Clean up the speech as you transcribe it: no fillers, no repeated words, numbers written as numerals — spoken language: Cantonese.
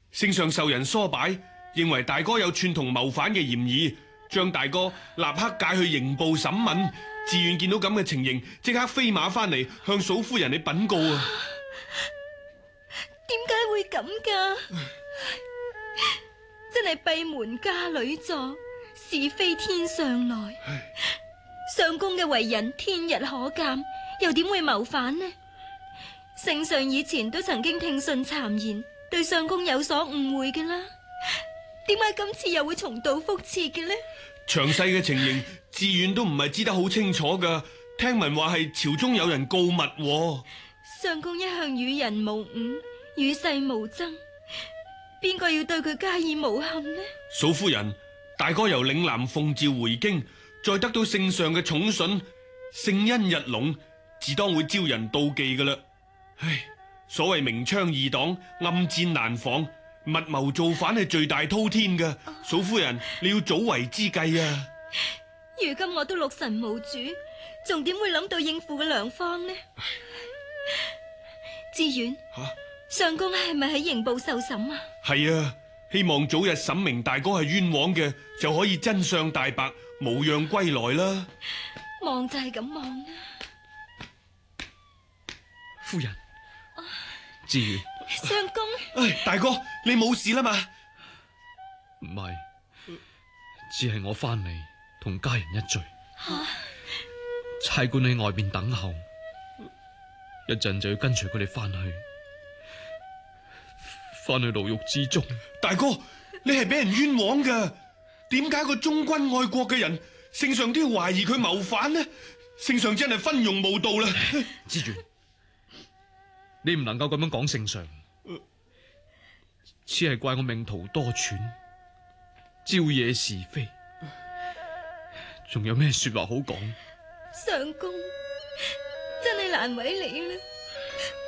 聖上受人唆擺，認為大哥有串同謀反嘅嫌疑，將大哥立刻解去刑部審問。志遠見到咁嘅情形，即刻飛馬翻嚟向嫂夫人你稟告啊！ 點解會咁噶？真係閉門家裏坐，是非天上來。相公嘅為人天日可鑑，又點會謀反呢？聖上以前都曾經聽信讒言，對相公有所誤會嘅啦。點解今次又會重蹈覆轍嘅呢？ 詳細嘅情形，志遠都唔係知得好清楚噶。聽聞話係朝中有人告密喎。 相公一向與人無誤，與世無爭，邊個要對佢加以誣陷呢？ 嫂夫人，大哥由嶺南奉召回京，再得到聖上嘅寵信，聖恩日隆，自當會招人妒忌噶啦。唉，所謂明槍易擋，暗箭難防，密謀造反係罪大滔天噶。嫂夫人，你要早為之計啊！ 如今我都六神無主，仲點會諗到應付嘅良方呢？志遠，相公係咪喺刑部受審啊？ 係啊，希望早日審明大哥係冤枉嘅，就可以真相大白，無恙歸來啦。 望就係咁望啊！ 夫人，志遠， 相公， 唉，大哥，你冇事啦嘛？ 唔係，只係我翻嚟同家人一聚，差官喺外邊等候，一陣就要跟隨佢哋翻去牢獄之中。 大哥，你係俾人冤枉噶，點解個忠君愛國嘅人，聖上都要懷疑佢謀反呢？聖上真係昏庸無道啦！ 志遠，你唔能夠咁樣講聖上，只係怪我命途多舛，招惹是非，仲有咩說話好講？ 相公，真係難為你啦。